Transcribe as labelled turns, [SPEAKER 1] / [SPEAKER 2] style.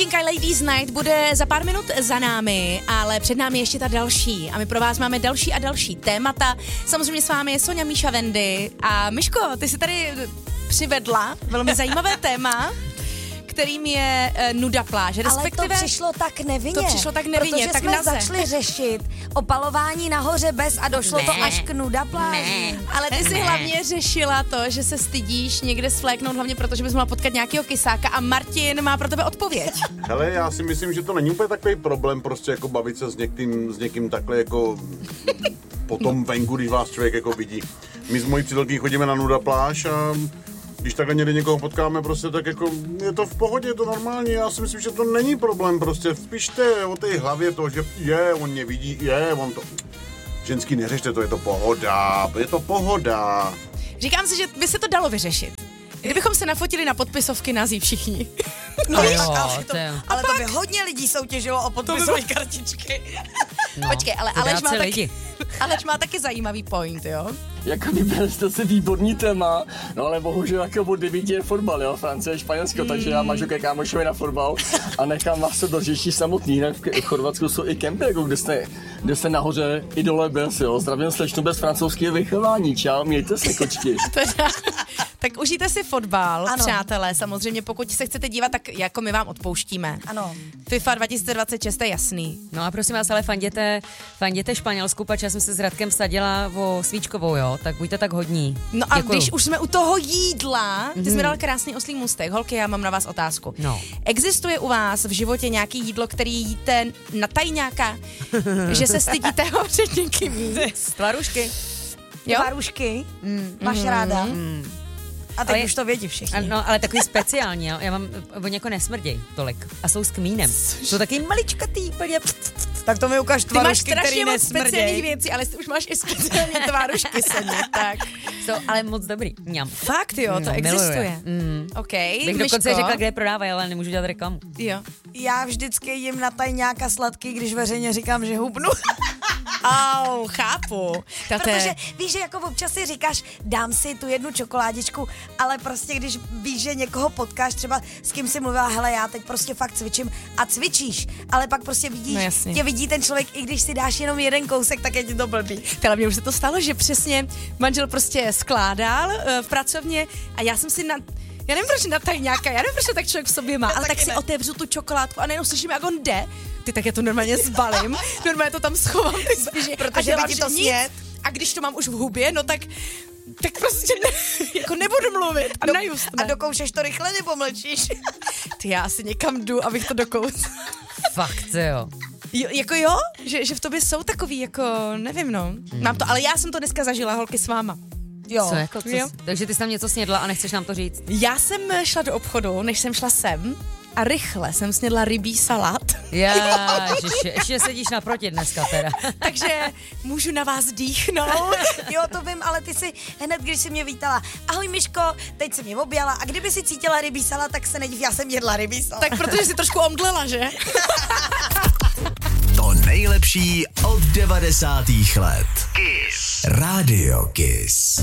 [SPEAKER 1] Hodinka Ladies Night bude za pár minut za námi, ale před námi ještě ta další. A my pro vás máme další a další témata. Samozřejmě s vámi je Sonja, Míša, Wendy. A Myško, ty jsi tady přivedla velmi zajímavé téma, kterým je nuda pláže.
[SPEAKER 2] Ale to přišlo tak nevinně. Protože jsme začali řešit opalování nahoře bez a došlo to až k nuda pláži.
[SPEAKER 1] Ale ty jsi hlavně řešila to, že se stydíš někde svléknout, hlavně proto, že bys mohla potkat nějakého kysáka a Martin má pro tebe odpověď.
[SPEAKER 3] Hele, já si myslím, že to není úplně takový problém prostě jako bavit se s někým takhle jako potom venku, když vás člověk jako vidí. My s mojí přítelkyní chodíme na nuda pláž a když takhle někde někoho potkáme, prostě tak jako je to v pohodě, je to normální, já si myslím, že to není problém, prostě spíš o té hlavě to, že on mě vidí, on to... Ženský neřešte to, je to pohoda.
[SPEAKER 1] Říkám si, že by se to dalo vyřešit. Kdybychom se nafotili na podpisovky nazí všichni.
[SPEAKER 2] Ale to by hodně lidí soutěžilo o podpisové kartičky.
[SPEAKER 1] No, počkej, ale Aleš má taky zajímavý point, jo?
[SPEAKER 4] Jako vybrali jste si výborný téma, no ale bohužel jako od 9 je fotbal, jo, Francie, Španělsko, takže já mažu ke kámošovi na fotbal a nechám vás to dořešit samotný, jinak v Chorvatsku jsou i kempy, jako kde jste nahoře i dole bez, jo, zdravím slečnu bez francouzského vychování, čau, mějte se, kočky.
[SPEAKER 1] Tak užijte si fotbal, přátelé, samozřejmě, pokud se chcete dívat, tak jako my vám odpouštíme.
[SPEAKER 2] Ano.
[SPEAKER 1] FIFA 2026 je jasný.
[SPEAKER 5] No a prosím vás, ale fanděte Španělsku, pač já jsem se s Radkem vsadila o svíčkovou, jo, tak buďte tak hodní.
[SPEAKER 1] No a když už jsme u toho jídla, ty jsi mi dal krásný oslý můstek. Holky, já mám na vás otázku.
[SPEAKER 5] No.
[SPEAKER 1] Existuje u vás v životě nějaký jídlo, který jíte na tajňáka, že se stydíte ho před někým jíst?
[SPEAKER 5] Tvarušky.
[SPEAKER 1] Jo?
[SPEAKER 2] Tvarušky? Máš ráda? A teď už to vědí všichni.
[SPEAKER 5] No, ale takový speciální, jo. Já mám, oni jako nesmrděj tolik. A jsou s kmínem. Jsou taky maličkatý, úplně...
[SPEAKER 2] Tak to mi ukáž tvarušky, který nesmrděj. Ty máš strašně moc speciálních věcí, ale ty už máš i speciální tvarušky, Soni, tak.
[SPEAKER 5] Jsou ale moc dobrý. Mňam.
[SPEAKER 1] Fakt jo, to existuje. OK,
[SPEAKER 5] bych dokonce řekla, kde je prodávají, ale nemůžu dělat reklamu.
[SPEAKER 1] Jo.
[SPEAKER 2] Já vždycky jim na tajňáka sladký, když veřejně říkám, že hubnu.
[SPEAKER 1] Chápu.
[SPEAKER 2] Protože víš, že jako občas si říkáš, dám si tu jednu čokoládičku, ale prostě když víš, že někoho potkáš, třeba s kým si mluvila, hele, já teď prostě fakt cvičím a cvičíš, ale pak prostě vidíš, tě vidí ten člověk, i když si dáš jenom jeden kousek, tak je ti to blbý.
[SPEAKER 1] Teda mě už se to stalo, že přesně manžel prostě skládal v pracovně a já jsem si já nevím, proč na tajňáka, já nevím, proč to tak člověk v sobě má, ale tak si otevřu tu čokoládku a nejenom slyším, jak on jde. Ty, tak já to normálně zbalím, normálně to tam schovám,
[SPEAKER 2] protože by ti to snět.
[SPEAKER 1] A když to mám už v hubě, no tak prostě jako nebudu mluvit a najustne.
[SPEAKER 2] A dokoušeš to rychle nebo mlčíš?
[SPEAKER 1] Ty, já asi někam jdu, abych to dokous.
[SPEAKER 5] Fakt, jo.
[SPEAKER 1] Jo? Že v tobě jsou takový, jako, nevím, no. Mám to, ale já jsem to dneska zažila, holky, s váma.
[SPEAKER 5] Jo. Jo. Takže ty jsi tam něco snědla a nechceš nám to říct?
[SPEAKER 1] Já jsem šla do obchodu, než jsem šla sem a rychle jsem snědla rybí salát.
[SPEAKER 5] Ještě sedíš naproti dneska teda.
[SPEAKER 1] Takže můžu na vás dýchnout.
[SPEAKER 2] Jo, to vím, ale ty si hned, když jsi mě vítala, ahoj Myško, teď jsi mě objala a kdyby si cítila rybí salát, tak se nediv, já jsem jedla rybí salát.
[SPEAKER 1] Tak protože jsi trošku omdlela, že?
[SPEAKER 6] To nejlepší od 90. let. Kiss. Radio Kiss.